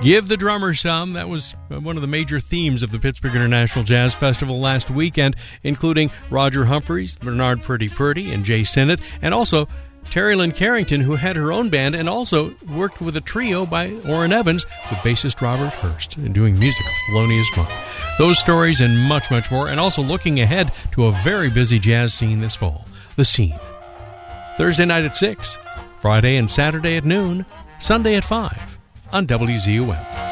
Give the Drummer Some. That was one of the major themes of the Pittsburgh International Jazz Festival last weekend, including Roger Humphreys, Bernard Purdy Purdy, and Jay Sinnott, and also Terry Lynn Carrington, who had her own band and also worked with a trio by Orrin Evans with bassist Robert Hurst and doing music with Thelonious Monk. Those stories and much, much more, and also looking ahead to a very busy jazz scene this fall, The Scene. Thursday night at 6, Friday and Saturday at noon, Sunday at 5 on WZUM.